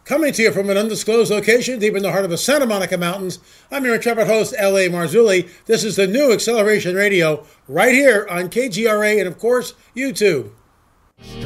Coming to you from an undisclosed location deep in the heart of the Santa Monica Mountains, I'm your intrepid host, L.A. Marzulli. This is the new Acceleration Radio right here on KGRA and, of course, YouTube.